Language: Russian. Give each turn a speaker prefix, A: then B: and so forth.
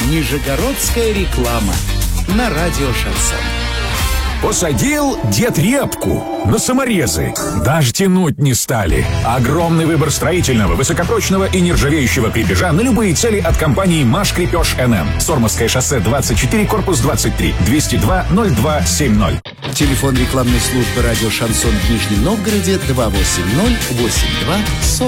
A: Нижегородская реклама на радио «Шансон».
B: Посадил дед репку на саморезы. Даже тянуть не стали. Огромный выбор строительного, высокопрочного и нержавеющего крепежа на любые цели от компании «Маш Крепеж НМ». Сормовское шоссе 24, корпус 23, 202-0270.
A: Телефон рекламной службы радио «Шансон» в Нижнем Новгороде 280-82-40.